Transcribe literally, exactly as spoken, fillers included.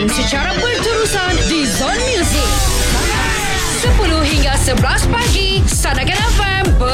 secara berterusan di Zone Music. sepuluh hingga sebelas pagi, Sanakan F M